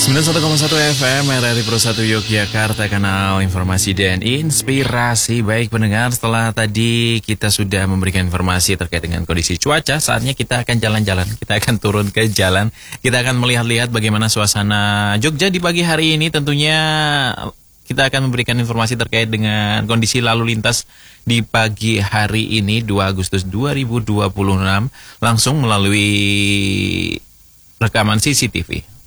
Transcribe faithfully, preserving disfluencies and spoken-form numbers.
sembilan puluh satu koma satu F M R R I Pro satu Yogyakarta, kanal informasi dan inspirasi. Baik pendengar, setelah tadi kita sudah memberikan informasi terkait dengan kondisi cuaca, saatnya kita akan jalan-jalan. Kita akan turun ke jalan. Kita akan melihat-lihat bagaimana suasana Jogja di pagi hari ini. Tentunya kita akan memberikan informasi terkait dengan kondisi lalu lintas di pagi hari ini dua Agustus dua ribu dua puluh enam langsung melalui rekaman C C T V.